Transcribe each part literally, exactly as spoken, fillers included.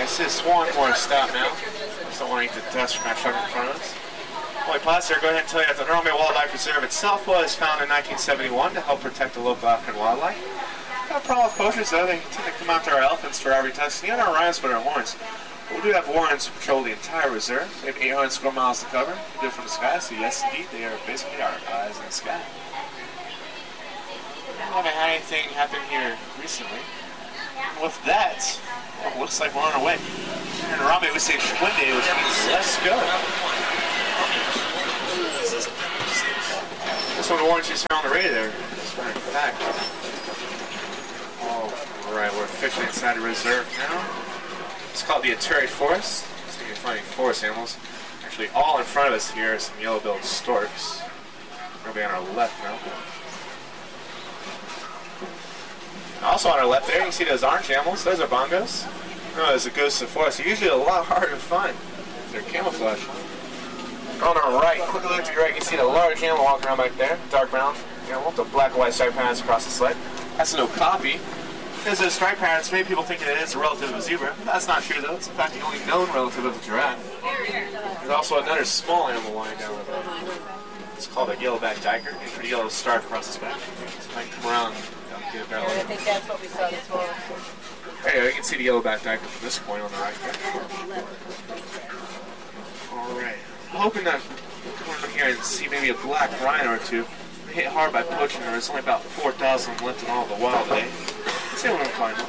Yes, just one more stop now. Just don't want to eat the dust from that truck in front of us. Well, pause there, go ahead and tell you that the Harambe Wildlife Reserve itself was founded in nineteen seventy-one to help protect the local African wildlife. Got a problem with poachers though, they tend to come after our elephants for ivory tusks, and even our rhinos for their horns. But we do have warrants to patrol the entire reserve. We have eight hundred square miles to cover. We do it from the sky, so yes indeed, they are basically our eyes in the sky. We haven't had anything happen here recently. And with that, it looks like we're on our way. In Harambe we say Shwinde, which means let's go. This one warrants you on the radio there. As a matter of fact. Alright, we're officially inside the reserve now. It's called the Ituri Forest. So you can find forest animals. Actually, all in front of us here are some yellow-billed storks. We're going to be on our left now. Also on our left there, you can see those orange animals. Those are bongos. No, those are ghosts of the forest. They're usually a lot harder to find. They're camouflage. On our right, quick look to your right, you can see the large animal walking around back there. Dark brown animal with the black and white stripe patterns across the sled. That's no copy. Because those stripe patterns, many people think that it is a relative of a zebra. That's not true though. It's in fact the only known relative of a giraffe. There's also another small animal lying down there. It's called a yellow-backed duiker. It's a yellow stripe across its back. So it might come around and get a barrel. I think that's what we saw this morning. There you go. You can see the yellow-backed duiker from this point on the right there. Alright. I'm hoping that we'll come in here and see maybe a black rhino or two. We're hit hard by poaching. There's only about four thousand left in all the wild today. Let's see what we can find.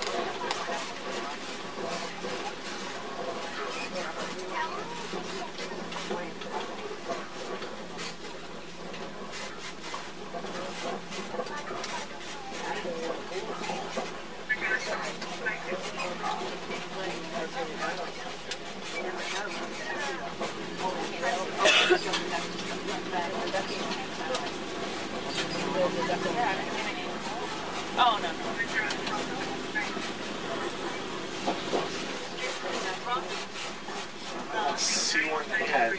Oh, no. Let's see one yet.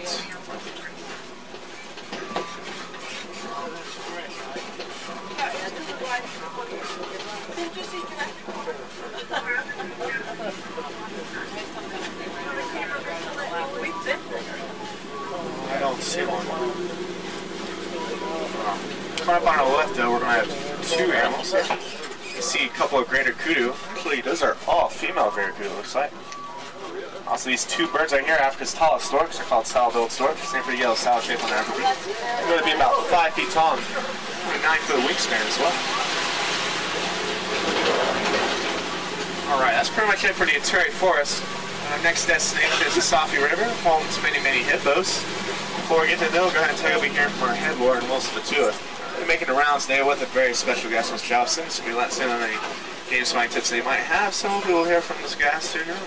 I don't see one. Coming up on our left, though, we're going to have two animals here. You see a couple of greater kudu. Actually, those are all female greater kudu, looks like. Also, these two birds right here, Africa's tallest storks, are called saddle-billed storks. Same for the yellow saddle shape on their abdomen. They're going to be about five feet tall and nine foot wingspan as well. Alright, that's pretty much it for the Ituri Forest. Our next destination is the Safi River, home to many, many hippos. Before we get to them, we'll go ahead and tell you over here from our head warden, Wilson Matua. We're making the rounds today with a very special guest, Mister Jobson, so we let in on any game spying tips they might have. So hopefully we'll hear from this guy soon now.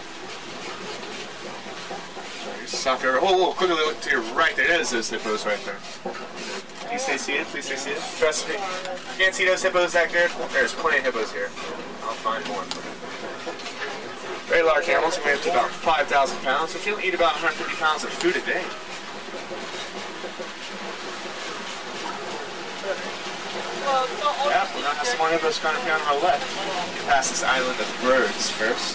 Safi River. Oh, whoa, quickly look to your right. There is those hippos right there. Please stay seated. Please stay seated. Trust me. You can't see those hippos back there. There's plenty of hippos here. I'll find more. Very large animals. We weigh up to about five thousand pounds. So you'll eat about one hundred fifty pounds of food a day. Yeah, we're going to have some more hippos kind of here on our left. You pass this island of birds first.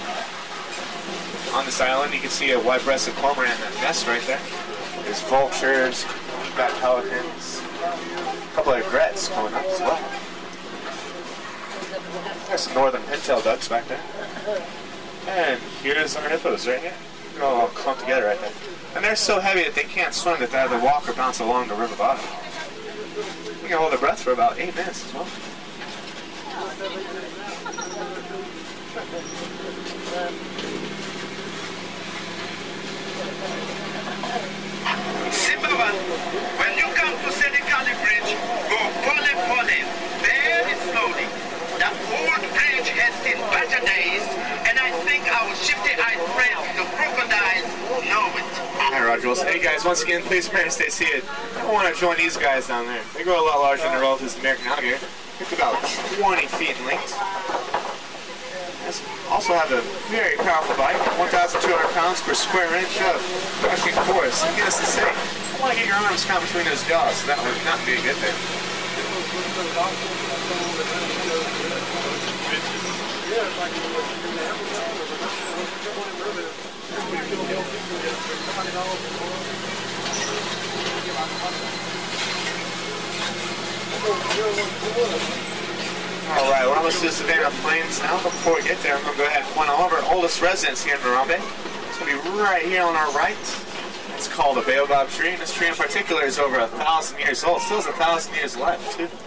On this island, you can see a white-breasted cormorant in that nest right there. There's vultures, you've got pelicans, a couple of egrets coming up as well. There's some northern pintail ducks back there. And here's our hippos right here. They're all clumped together right there. And they're so heavy that they can't swim, that they have to walk or bounce along the river bottom. You can hold their breath for about eight minutes as well. Simbawan, when you come to Senegali Bridge, go pole pole, very slowly. The old bridge has seen better days, and I think our shifty-eyed friends, the crocodiles, know it. Hi, Roger Wilson. Hey guys, once again, please prepare to stay seated. I want to join these guys down there. They grow a lot larger than their relatives, the American alligator. It's about twenty feet in length. Also have a very powerful bite, one thousand two hundred pounds per square inch of crushing force. Needless to say, I want to get your arms caught between those jaws, so that would not be a good thing. All right, we're almost to Savannah Plains now. But before we get there, I'm going to go ahead and point out one of our oldest residents here in Harambe. It's going to be right here on our right. It's called a baobab tree, and this tree in particular is over a thousand years old. Still has a thousand years left, too.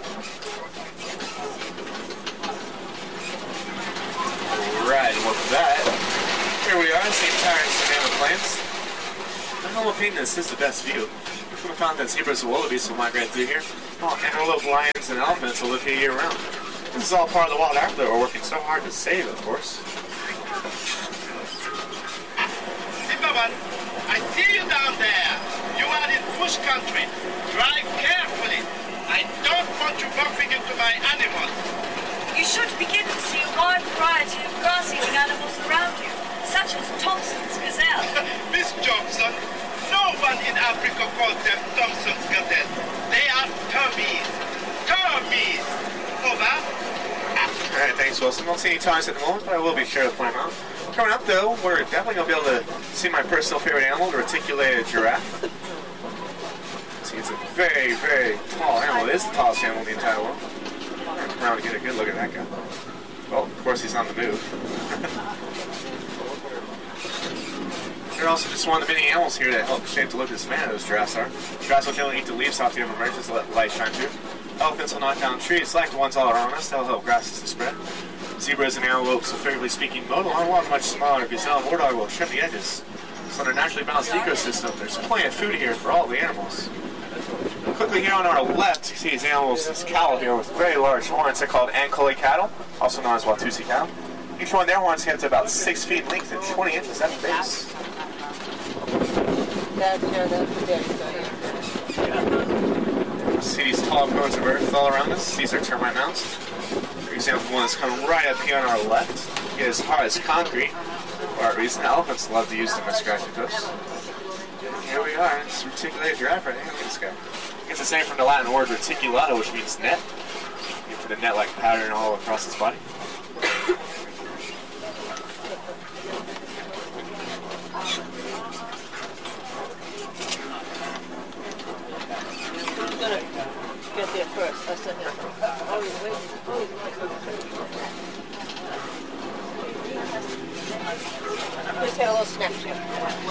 Alright, and with that, here we are in Saint Tyrone Savannah Plains. In my opinion, this is the best view. We found that zebras and wildebeest will migrate through here. Oh, antelope, lions, and elephants will live here year round. This is all part of the wild Africa that we're working so hard to save, of course. Zimmerman, I see you down there. You are in bush country. Drive carefully. I don't want you bumping into my animals. You should begin to see a wide variety of grass-eating animals around you, such as Thompson's gazelle. Miss Johnson, no one in Africa calls them Thompson's gazelle. They are termites. Termites. Over. Alright, thanks, Wilson. Won't see any times at the moment, but I will be sure to point them out. Coming up, though, we're definitely going to be able to see my personal favorite animal, the reticulated giraffe. See, it's a very, very tall animal. It is the tallest animal in the entire world. I'm going to come around and get a good look at that guy. Well, of course, he's on the move. They're also just one of the many animals here that help shape the look of Savannah, those giraffes are. Giraffes will generally eat the leaves off the upper branches to let light shine through. Elephants will knock down trees like the ones all around us. They'll help grasses to spread. Zebras and antelopes, so figuratively speaking, modal on one much smaller. Gazelle and warthog will trim the edges. So in a naturally balanced ecosystem, there's plenty of food here for all the animals. Quickly here on our left, you see these animals, this cattle here with very large horns. They're called Ankole cattle, also known as Watusi cattle. Each one of their horns get to about six feet in length and twenty inches at the base. See these tall cones of earth all around us? These are termite mounds. For example, one that's coming right up here on our left. It is hard as concrete. For that reason, elephants love to use them as scratching posts. Here we are. It's a reticulated giraffe right here. Look at this guy. It's the same from the Latin word reticulata, which means net. You put the net-like pattern all across his body. Get there first. I said that. Oh, he's waiting. Oh, he's waiting. Just had a little snack here.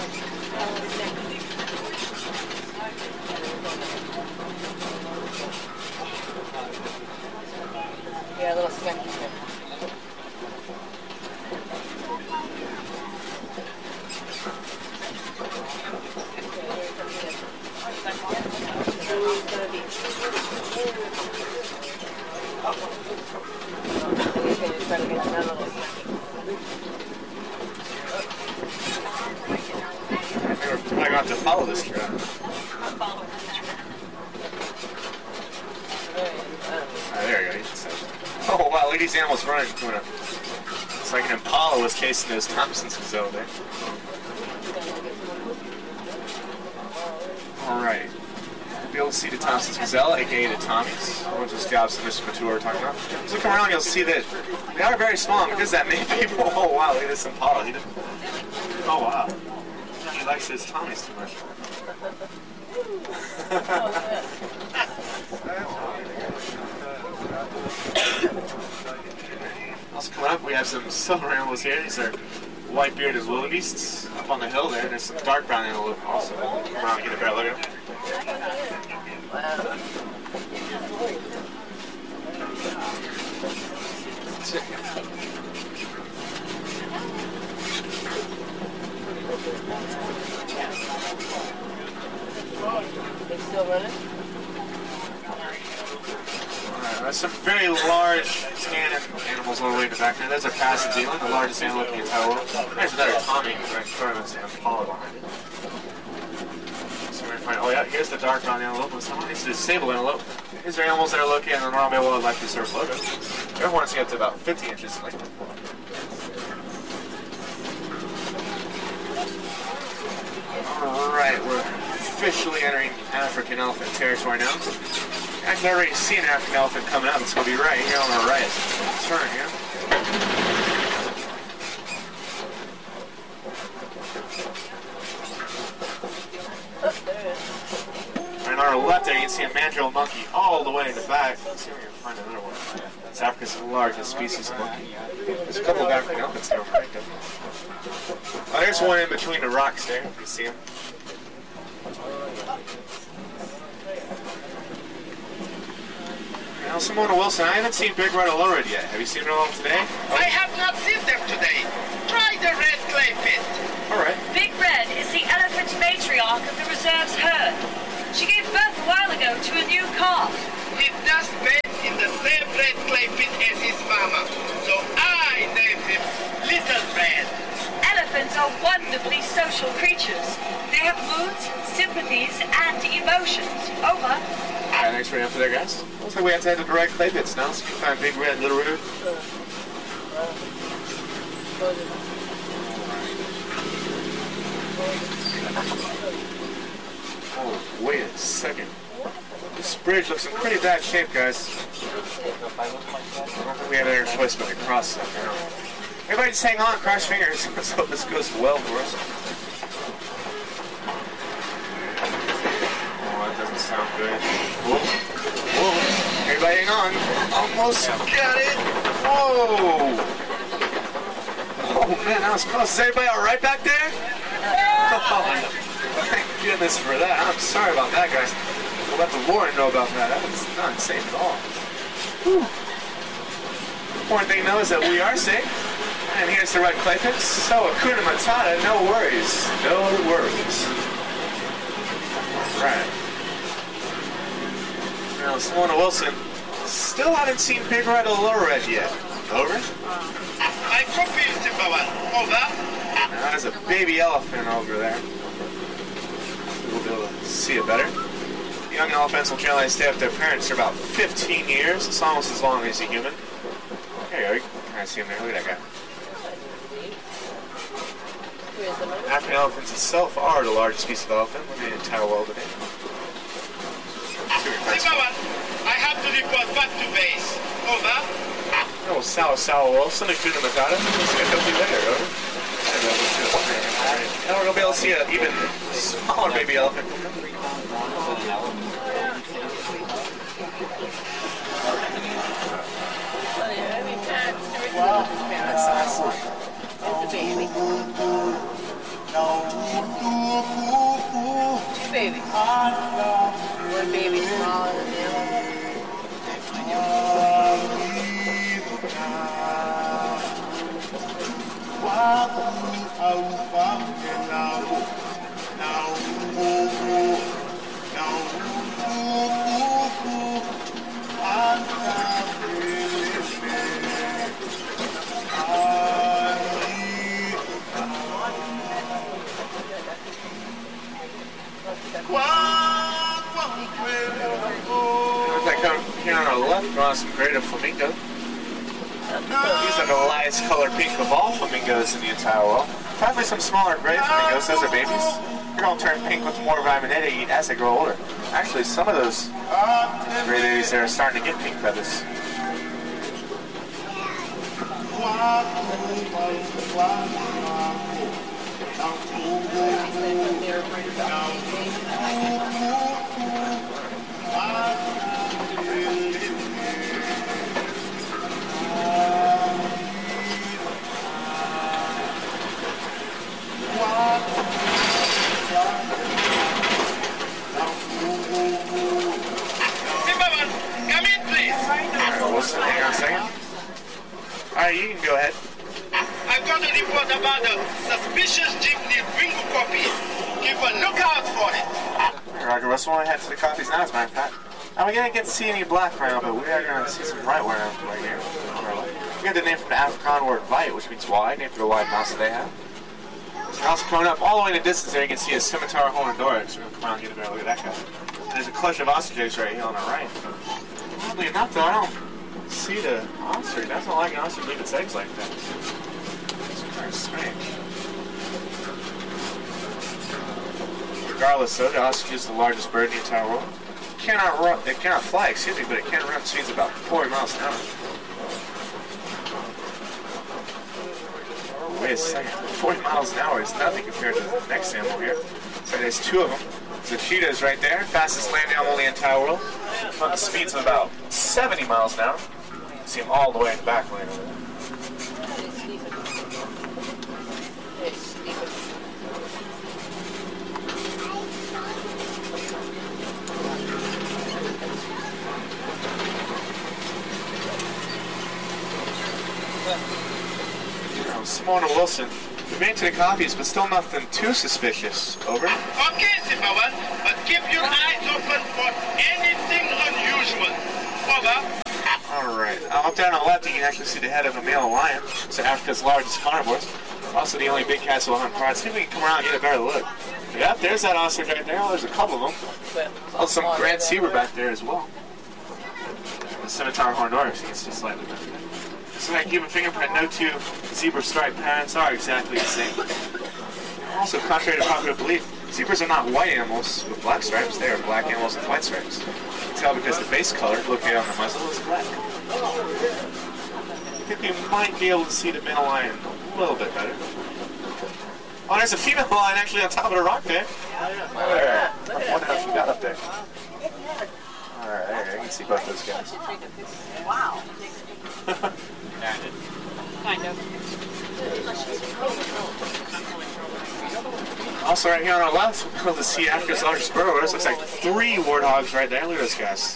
Yeah, a little snack here. I got to follow this giraffe. Ah, there you go. Oh wow, look at these animals running. It's like an Impala was casing those Thompson's gazelle there. Alright. You'll be able to see the Thompson's gazelle, aka the Tommies, or just the opposite of Mister Mature we're talking about. Just look around, you'll see that they are very small because that many people. Oh wow, look at this Impala. He didn't... Oh wow. He likes his Tommies too much. Also coming up, we have some silver animals here. These are white-bearded wildebeests up on the hill there. There's some dark brown antelope also. Come around and get a better look at them. They still running? Alright, there's some very large tan animals all the way in the back there. There's a Pass New Zealand, the largest antelope in the entire world. There's another Tommy right in front of us, and Impala behind it. So we're going to find, oh yeah, here's the dark brown antelope. It's the sable antelope. These are animals that are located in the Harambe Wildlife Reserve logo. Their horns get to about fifty inches in length. Alright, we're officially entering African elephant territory now. Actually, guys have already seen an African elephant coming up. It's going to be right here on our right. Turn here. And on our left there, you can see a mandrill monkey all the way in the back. Let's see if we can find another one. It's Africa's largest species of monkey. There's a couple of African elephants there right there. Oh, there's one in between the rocks there. You can see him. Now, Simona Wilson, I haven't seen Big Red Aloured yet. Have you seen her along today? Oh. I have not seen them today. Try the red clay pit. All right. Big Red is the elephant matriarch of the reserve's herd. She gave birth a while ago to a new calf. He does bathe in the same red clay pit as his mama, so I named him Little Red. Elephants are wonderfully social creatures. They have moods, sympathies, and emotions. Over. Alright, thanks for the info there, guys. Looks like we have to head to the red clay pits now, so you can find Big Red, Little Red. Oh, wait a second. This bridge looks in pretty bad shape, guys. I don't think we have any choice but to cross it now. Everybody just hang on, cross fingers. Let's hope this goes well for us. Oh, that doesn't sound good. Whoa. Whoa. Everybody hang on. Almost got it. Whoa. Oh, man, that was close. Is everybody all right back there? Oh, thank goodness for that. I'm sorry about that, guys. We'll let the Warren know about that. That was not safe at all. Whew. The important thing, though, is that we are safe. And here's the red clay pits. So, Hakuna Matata, no worries. No worries. Right. Now, Simona Wilson, still haven't seen Big Red Aloured yet. Over? I confused him, Baba. Over. Now, there's a baby elephant over there. We'll be able to see it better. Young elephants will generally stay with their parents for about fifteen years. It's almost as long as a human. There you go. You can kind of see him there. Look at that guy. African elephants itself are the largest species of elephant in the entire world today. Baba, I have to report back to base. Over. Oh, Sao Sao Wilson, Hakuna Matata. Let's get you later, over. Now we're going to be able to see an even smaller baby elephant. Wow. That's awesome. There's the baby. Two babies. One baby smaller than the other. Looks like down here on our left, we're on some greater flamingo. These are the lightest color pink of all flamingos in the entire world. Probably some smaller gray flamingos, those are babies. They're going to turn pink with more vitamin A to eat as they grow older. Actually, some of those gray babies there are starting to get pink feathers. Come in, please. Alright, Wilson, hang on a second. Alright, you can go ahead. I've got a report about a suspicious jeep near Ringo Copy. Keep a lookout for it. Roger, Russell, we'll head to the copies now, as a matter of fact. Now, we didn't get to see any black right now, but we are going to see some right wire right here. We got the name from the Afrikaans word vite, which means wide, named for the wide mouth that they have. So also coming up all the way in the distance there, you can see a scimitar horndorex. So we're going to come out and get a better look at that guy. And there's a clutch of ostriches right here on our right. Oddly enough, though, I don't see the ostrich. That's not like an ostrich leave its eggs like that. It's kind of strange. Regardless, though, the ostrich is the largest bird in the entire world. cannot run, it cannot fly, excuse me, but it can run speeds about forty miles an hour. Oh, wait a second, forty miles an hour is nothing compared to the next animal here. So there's two of them. The cheetah's right there, fastest land animal in the entire world. On the speeds of about seventy miles an hour. You see him all the way in the back lane over there. Simona Wilson, we made to the copies, but still nothing too suspicious. Over. Okay, Simba One, but keep your eyes open for anything unusual. Over. Alright, up there on the left you can actually see the head of a male lion. It's Africa's largest carnivores. Also the only big cats that will hunt prides. See if we can come around and get a better look. Yep, there's that ostrich right there. Oh, there's a couple of them. Also some grand zebra back there as well. The scimitar horned oryx, you can see slightly back there. So that human fingerprint, no two zebra striped parents are exactly the same. Also, contrary to popular belief, zebras are not white animals with black stripes. They are black animals with white stripes. You can tell because the base color located on the muzzle is black. I think we might be able to see the male lion a little bit better. Oh, there's a female lion actually on top of the rock there. There. I wonder how she got up there. Alright, there, you can see both those guys. Wow. Kind of. Also, right here on our left, we're able to see Africa's largest burrower. This looks like three warthogs right there. Look at those guys.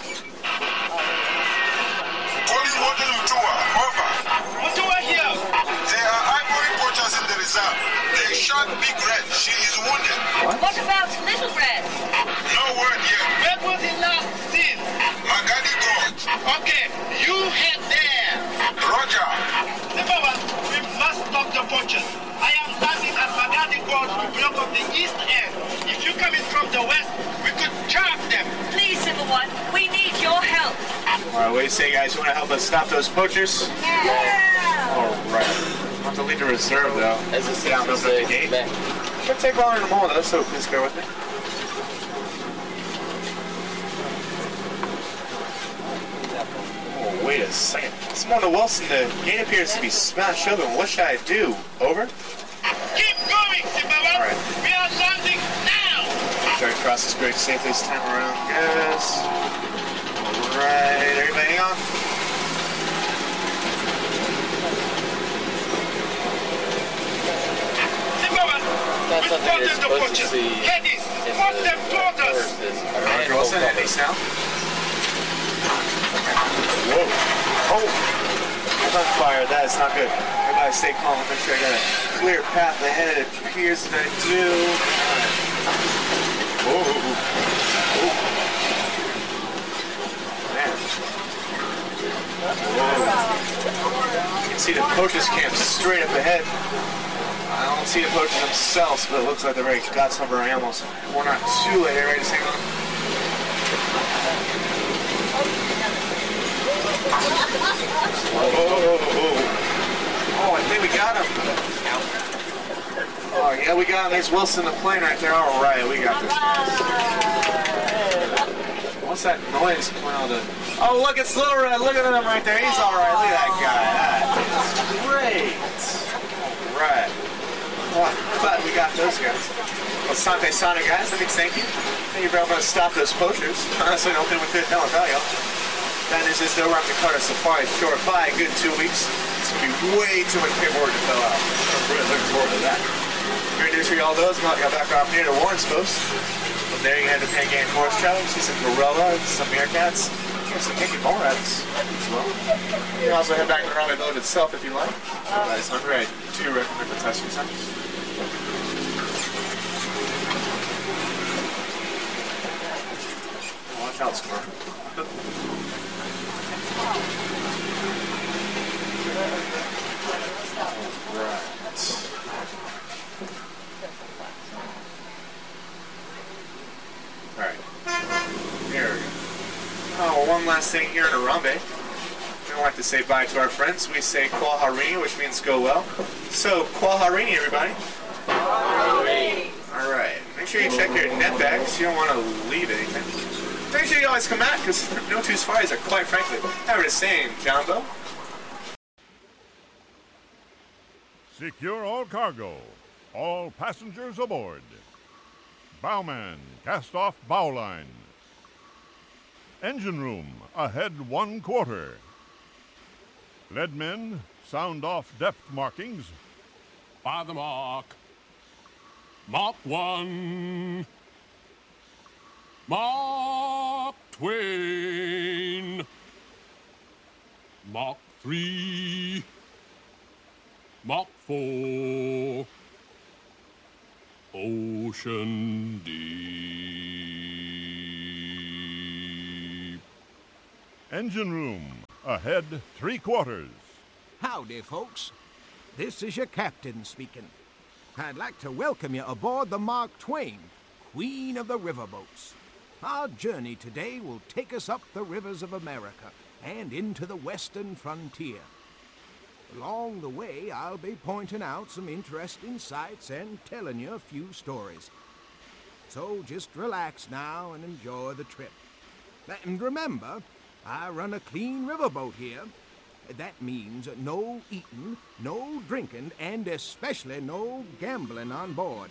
Calling Warden Mutua, over. Mutua here. There are ivory poachers in the reserve. They shot Big Red. She is wounded. What? What about Little Red? No word yet. Where was he last seen? Magadi Gorge. Okay, you head there. Roger. Simba One, we must stop the poachers. I am standing at Magadi Gorge to block up the east end. If you come in from the west, we could trap them. Please, Simba One, we need your help. Alright, what do you say, guys? You want to help us stop those poachers? Yeah. Alright. I'll have to leave the reserve, though. As a Down citizen, over the gate. back. Should take longer in a moment, though, so please bear with me. Oh, wait a second. Simona Wilson, the gate appears to be smashed open. What should I do? Over? Keep going, Simba One. Alright. We are landing now. Try to cross this bridge safely this time around, guys. Alright, everybody hang on. Simba One, That's we something you're spotted the supposed to poachers. see Head east. in Force the them toward us. forest is a Alright, man Wilson, hold at up. least now. Whoa. Oh! Gunfire, that is not good. Everybody stay calm. Make sure I got a clear path ahead. It appears that I do. Whoa. Oh. Man. Whoa. You can see the poachers camp straight up ahead. I don't see the poachers themselves, but it looks like they're ready to got some of our animals. We're not too late. Are you ready to sing on? Oh, I think we got him. Oh, yeah, we got him. There's Wilson the plane right there. All right, we got this. What's that noise coming out of the... Oh, look, it's Little Red. Look at him right there. He's all right. Look at that guy. That is great. All right. Well, I'm glad we got those guys. Well, Sante Sana, guys. I think thank you. Thank you for helping us stop those poachers. Honestly, I don't think we could have done without y'all. That is just no Rock Dakota Safari short by a good two weeks. It's going to be way too much paperwork to fill out. I'm really looking forward to that. Great news for y'all those. Now got back off near to Warren's Post. From there you head to Pangane Forest Trail. You see some gorilla, some meerkats, and some pinky mole rats as well. You can also head back to the Raleigh Village itself if you like. That is hungry. I do recommend the testing centers. Watch out, Squirrel. Right. Alright. Here we go. Oh, one last thing here in Harambe. We don't like to say bye to our friends. We say Kwa Harini, which means go well. So, Kwa Harini, everybody. Alright. Make sure you check your net bags. You don't want to leave anything. Make sure you always come back, because no two safaris are quite frankly ever the same, Jumbo. Secure all cargo. All passengers aboard. Bowman, cast off bowline. Engine room, ahead one quarter. Leadmen, sound off depth markings. By the mark. Mark one. Mark Twain. Mark three. Mark four. Ocean deep. Engine room, ahead three quarters. Howdy, folks. This is your captain speaking. I'd like to welcome you aboard the Mark Twain, Queen of the Riverboats. Our journey today will take us up the rivers of America and into the western frontier. Along the way, I'll be pointing out some interesting sights and telling you a few stories. So just relax now and enjoy the trip. And remember, I run a clean riverboat here. That means no eating, no drinking, and especially no gambling on board.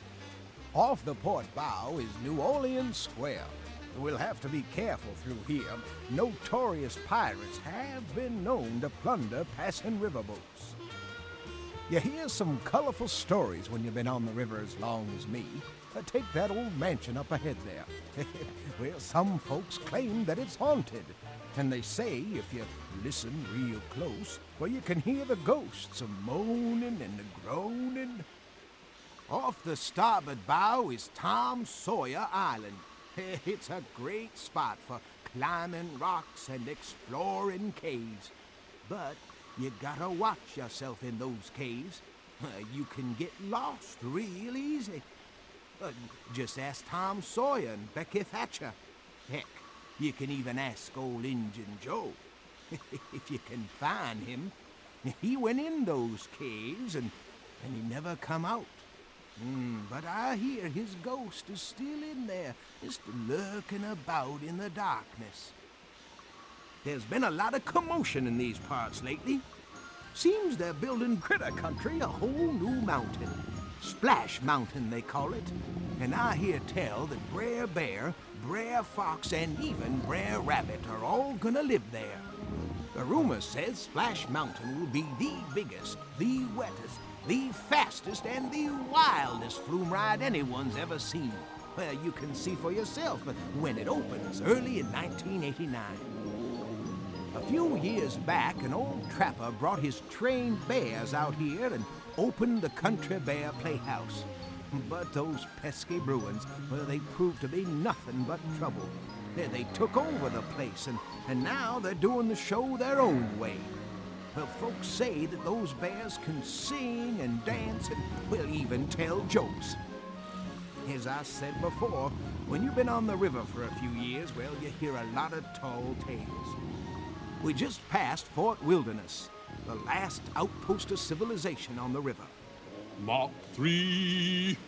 Off the port bow is New Orleans Square. We'll have to be careful through here. Notorious pirates have been known to plunder passing riverboats. You hear some colorful stories when you've been on the river as long as me. Uh, take that old mansion up ahead there. Well, some folks claim that it's haunted. And they say if you listen real close, well, you can hear the ghosts a moaning and a groaning. Off the starboard bow is Tom Sawyer Island. It's a great spot for climbing rocks and exploring caves. But you gotta watch yourself in those caves. Uh, you can get lost real easy. Uh, just ask Tom Sawyer and Becky Thatcher. Heck, you can even ask old Injun Joe. If you can find him. He went in those caves and, and he never come out. Mm, but I hear his ghost is still in there, just lurking about in the darkness. There's been a lot of commotion in these parts lately. Seems they're building Critter Country a whole new mountain. Splash Mountain, they call it. And I hear tell that Brer Bear, Brer Fox, and even Brer Rabbit are all gonna live there. The rumor says Splash Mountain will be the biggest, the wettest, the fastest, and the wildest flume ride anyone's ever seen. Well, you can see for yourself when it opens early in nineteen eighty-nine. A few years back, an old trapper brought his trained bears out here and opened the Country Bear Playhouse. But those pesky Bruins, well, they proved to be nothing but trouble. They, they took over the place, and, and now they're doing the show their own way. Well, folks say that those bears can sing and dance and, well, even tell jokes. As I said before, when you've been on the river for a few years, well, you hear a lot of tall tales. We just passed Fort Wilderness, the last outpost of civilization on the river. Mark three.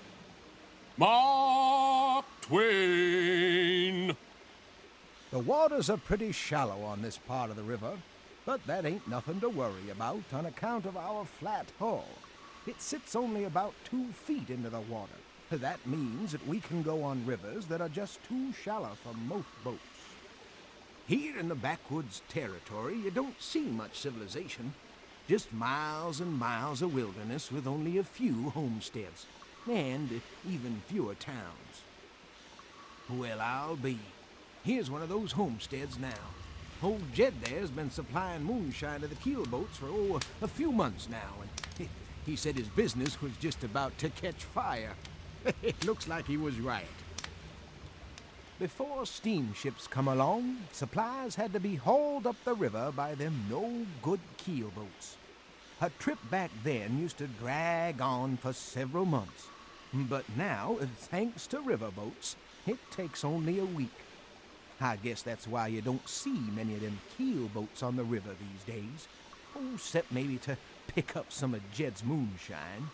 Mark Twain. The waters are pretty shallow on this part of the river, but that ain't nothing to worry about on account of our flat hull. It sits only about two feet into the water. That means that we can go on rivers that are just too shallow for most boats. Here in the backwoods territory, you don't see much civilization. Just miles and miles of wilderness with only a few homesteads, and even fewer towns. Well, I'll be. Here's one of those homesteads now. Old Jed there's been supplying moonshine to the keelboats for, oh, a few months now, and he said his business was just about to catch fire. It looks like he was right. Before steamships come along, supplies had to be hauled up the river by them no-good keelboats. A trip back then used to drag on for several months. But now, thanks to riverboats, it takes only a week. I guess that's why you don't see many of them keelboats on the river these days. Oh, except maybe to pick up some of Jed's moonshine.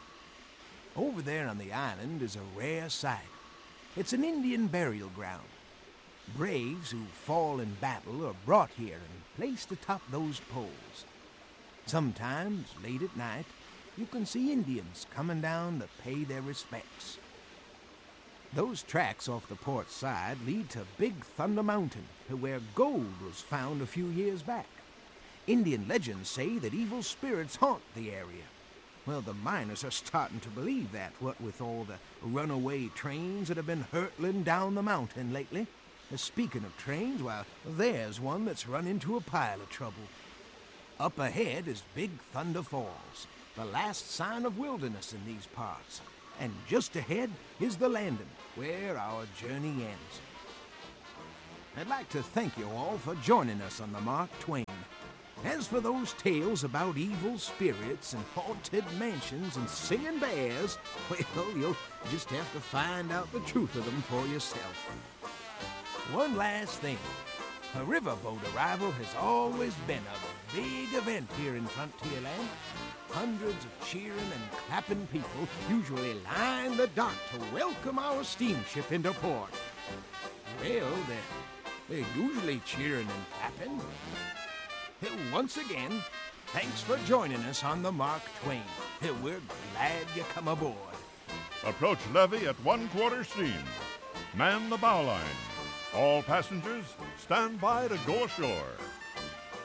Over there on the island is a rare sight. It's an Indian burial ground. Braves who fall in battle are brought here and placed atop those poles. Sometimes, late at night, you can see Indians coming down to pay their respects. Those tracks off the port side lead to Big Thunder Mountain, where gold was found a few years back. Indian legends say that evil spirits haunt the area. Well, the miners are starting to believe that, what with all the runaway trains that have been hurtling down the mountain lately. Uh, Speaking of trains, well, there's one that's run into a pile of trouble. Up ahead is Big Thunder Falls, the last sign of wilderness in these parts. And just ahead is the landing, where our journey ends. I'd like to thank you all for joining us on the Mark Twain. As for those tales about evil spirits and haunted mansions and singing bears, well, you'll just have to find out the truth of them for yourself. One last thing. A riverboat arrival has always been a big event here in Frontierland. Hundreds of cheering and clapping people usually line the dock to welcome our steamship into port. Well, they're, they're usually cheering and clapping. Once again, thanks for joining us on the Mark Twain. We're glad you come aboard. Approach levee at one quarter steam. Man the bow line. All passengers stand by to go ashore.